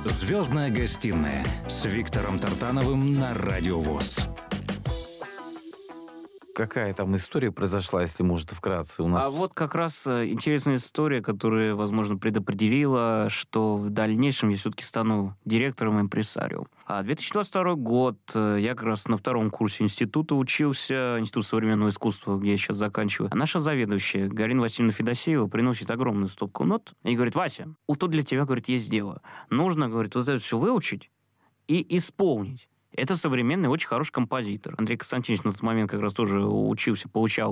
«Звездная гостиная» с Виктором Тартановым на Радио ВОС. Какая там история произошла, если можно вкратце? У нас... А вот как раз интересная история, которая, возможно, предопределила, что в дальнейшем я все-таки стану директором импресарио. 2022 год, я как раз на втором курсе института учился, Институт современного искусства, где я сейчас заканчиваю. А наша заведующая, Галина Васильевна Федосеева, приносит огромную стопку нот и говорит: Вася, вот тут для тебя, говорит, есть дело. Нужно, говорит, вот это все выучить и исполнить. Это современный, очень хороший композитор. Андрей Константинович на тот момент как раз тоже учился, получал